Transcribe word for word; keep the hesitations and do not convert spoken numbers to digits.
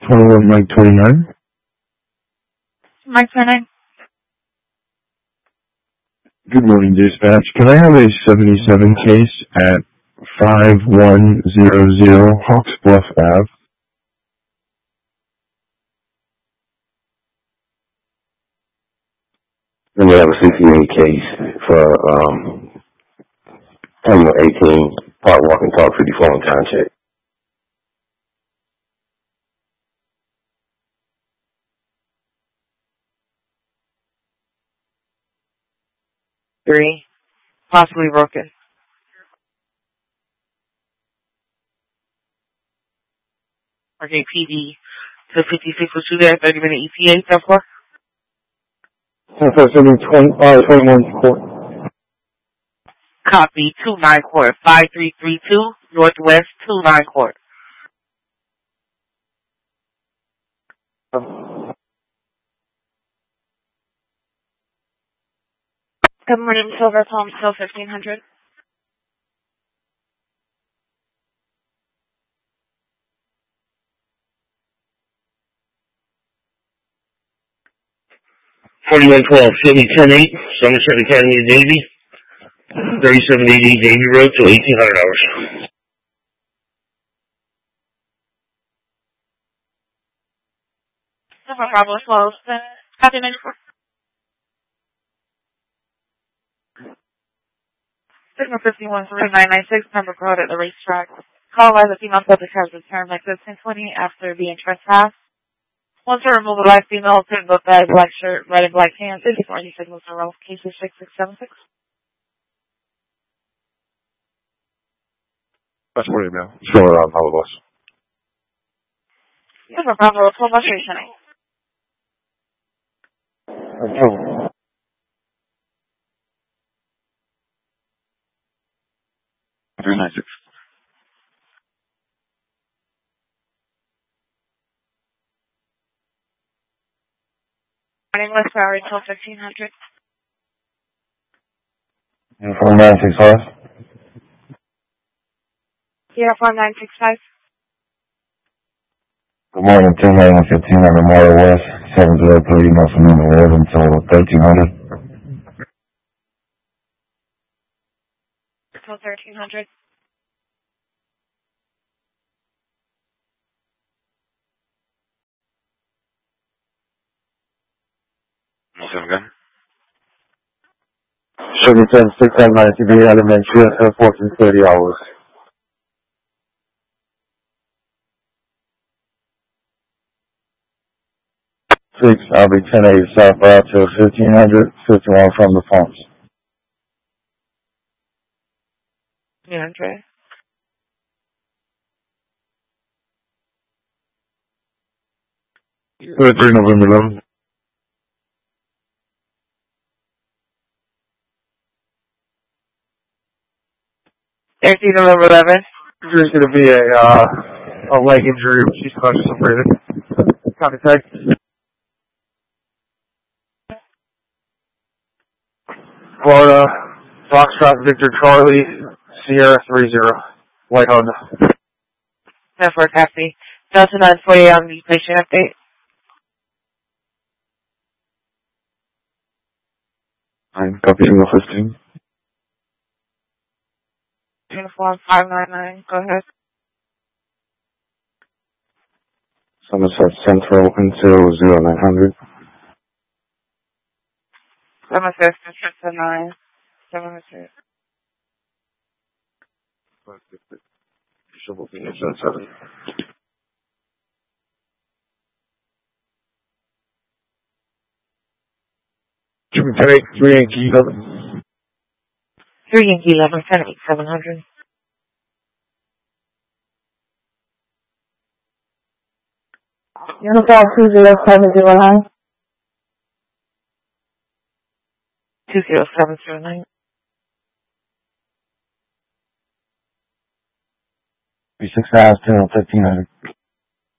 twenty-one Mike twenty-nine. Mike twenty-nine. Good morning, dispatch. Can I have a seventy-seven case at five one zero zero Hawks Bluff Ave? Then we have a sixty-eight case for um, Terminal eighteen, Park Walking Talk fifty-four on time check. Three. Possibly broken. Okay, P D. two fifty-six was two there, thirty minute E T A, ten four. ten four seven twenty-one court. Copy, two nine court, five three three two, Northwest two nine court. Good morning, Silver Palm, still fifteen hundred. forty-one twelve, Sydney ten eight, Somerset Academy of Navy, thirty-seven eighty Navy Road to eighteen hundred hours. Silver Bravo twelve, copy ninety-four. Signal fifty-one three nine nine six, number code at the racetrack. Call by the female subject has returned by fifteen twenty after being trespassed. Once to remove a black female, pink book bag, black shirt, red and black pants, before any signals are off. Cases six six seven six. That's what it now. Sure, on all of us. Silver Bravo twelve bus station. Oh. three nine six. Morning, West Valley, till fifteen hundred. Uniform nine six five. Uniform nine six five. Good morning, ten nine one fifteen on Memorial West, seven zero three Nelson Newman Road until thirteen hundred. Till thirteen hundred. Again. seventy-seven six nine nine T V Elementary at fourteen thirty hours. Six, I'll be ten eighty southbound till fifteen hundred, fifty-one from the pumps. Yeah, Andre. three November eleventh. thirteen November eleven. There's going to be a, uh, a leg injury, but she's conscious of breathing. Contact. Florida, Foxtrot Victor Charlie, Sierra three zero, White Honda. ten four copy. Delta nine forty on the patient update. Nine, copy single fifteen. Uniform five nine nine, go ahead. Somerset Central until zero nine hundred. Somerset Central to nine. Somerset. Shovel Phoenix at seven. Jimmy ten eight, three Yankee eleven. three Yankee eleven, ten eight, seven hundred. Uniform two zero seven zero nine. two zero seven zero nine. Three six hours, ten fifteen hundred.